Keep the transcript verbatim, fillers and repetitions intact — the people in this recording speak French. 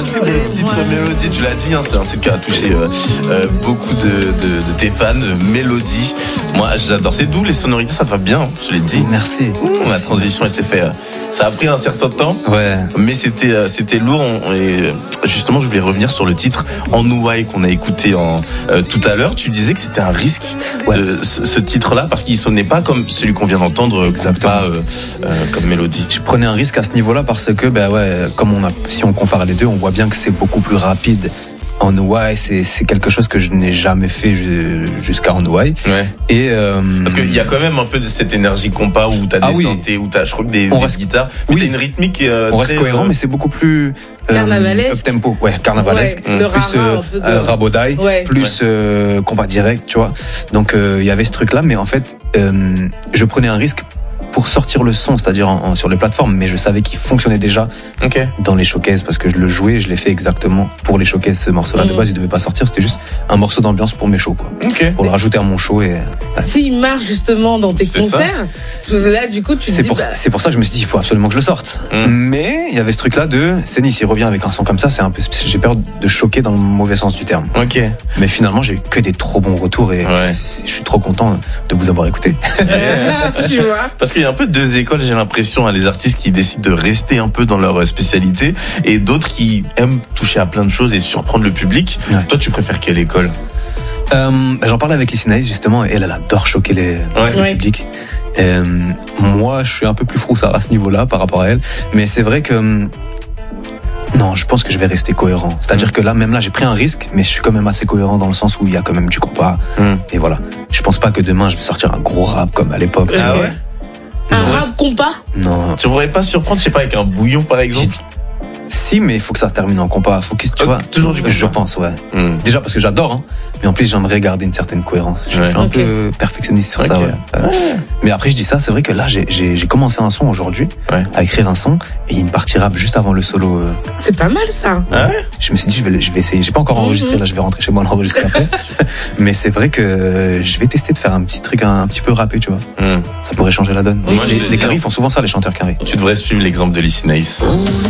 aussi mon titre Mélodie, tu l'as dit, hein, c'est un titre qui a touché euh, euh, beaucoup de, de, de tes fans. Mélodie, moi j'adore, c'est doux les sonorités, ça te va bien, je l'ai dit. Merci. Mmh, la transition elle s'est faite, euh, ça a pris un certain temps, ouais. mais c'était euh, c'était lourd. Et justement je voulais revenir sur le titre En Nouaille qu'on a écouté en, euh, tout à l'heure. Tu disais que c'était un risque, ouais. de ce, ce titre-là, parce qu'il sonnait pas comme celui qu'on vient d'entendre, exactement, pas euh, euh, comme Mélodie. Je prenais un risque à ce niveau-là parce que, ben ouais, comme on a, si on compare les deux, on voit bien que c'est beaucoup plus rapide. En Nouaille, c'est c'est quelque chose que je n'ai jamais fait jusqu'à En Nouaille. Ouais. Et euh, parce qu'il y a quand même un peu de cette énergie compas où t'as ah des oui. synthés, où t'as, je crois que des, on des reste, guitares, mais oui. t'as une rythmique. Euh, on reste très, cohérent, euh... mais c'est beaucoup plus euh, carnavalesque, up tempo, ouais, carnavalesque, ouais, le plus rara, euh, euh, rabodaille, ouais. plus ouais. euh, combat direct, tu vois. Donc il euh, y avait ce truc-là, mais en fait, euh, je prenais un risque pour sortir le son, c'est-à-dire en, en, sur les plateformes, mais je savais qu'il fonctionnait déjà okay. dans les showcases parce que je le jouais, je l'ai fait exactement pour les showcases. Ce morceau-là mmh. de base, il devait pas sortir, c'était juste un morceau d'ambiance pour mes shows, quoi. Okay. Pour le rajouter à mon show et. Ouais. S'il marche justement dans tes c'est concerts, ça. Là du coup tu. C'est dis, pour bah... c'est pour ça que je me suis dit il faut absolument que je le sorte. Mmh. Mais il y avait ce truc-là de Cénis, il revient avec un son comme ça, c'est un peu, j'ai peur de choquer dans le mauvais sens du terme. Ok. Mais finalement j'ai eu que des trop bons retours et ouais. je suis trop content de vous avoir écouté. Tu vois. Parce qu'il y a un peu deux écoles, j'ai l'impression, à les artistes qui décident de rester un peu dans leur spécialité et d'autres qui aiment toucher à plein de choses et surprendre le public. Ouais. Toi, tu préfères quelle école? euh, J'en parlais avec Lissinaïs justement, et elle, elle adore choquer les, ouais. le ouais. public. Euh, moi, je suis un peu plus froussard à ce niveau-là par rapport à elle, mais c'est vrai que non, je pense que je vais rester cohérent. C'est-à-dire mmh. que là, même là, j'ai pris un risque, mais je suis quand même assez cohérent dans le sens où il y a quand même du compas. Mmh. Et voilà. Je pense pas que demain, je vais sortir un gros rap comme à l'époque. Ah ouais? Un rap compas? Non. Tu pourrais pas surprendre, je sais pas, avec un bouillon par exemple? Si, mais il faut que ça termine en compas. Faut que, tu oh, vois, toujours du compas. Je pense, ouais. Mm. Déjà parce que j'adore, hein. Mais en plus, j'aimerais garder une certaine cohérence. Je ouais. suis un okay. peu perfectionniste sur okay. ça, ouais. Euh, mais après, je dis ça, c'est vrai que là, j'ai, j'ai, j'ai commencé un son aujourd'hui, ouais. à écrire un son, et il y a une partie rap juste avant le solo. Euh... C'est pas mal, ça. Ah ouais? Je me suis dit, je vais, je vais essayer. J'ai pas encore enregistré, mm-hmm. là, je vais rentrer chez moi l'enregistrer après. Mais c'est vrai que je vais tester de faire un petit truc un, un petit peu rappé, tu vois. Mm. Ça pourrait changer la donne. Moi, les les carrés font souvent ça, les chanteurs carrés. Tu devrais suivre l'exemple de Lissinaïs.